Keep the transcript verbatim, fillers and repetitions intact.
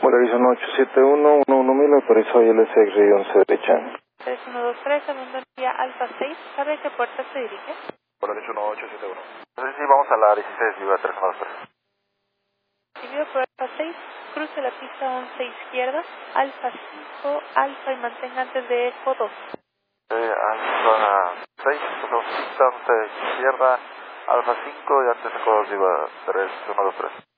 Horizon ocho siete uno, uno uno mil, autorizado I L S X once derecha. tres uno dos tres, Abandonia Alfa seis, ¿sabe a qué puerta se dirige? Horizon ocho siete uno. Sí, sí, vamos a la dieciséis, iba a tres uno dos tres. Recibido por Alfa seis, cruce la pista once izquierda, Alfa cinco, Alfa y mantenga antes de Eco dos. Eh, Alfa seis, pista once izquierda, Alfa cinco y antes Eco dos iba tres uno dos tres.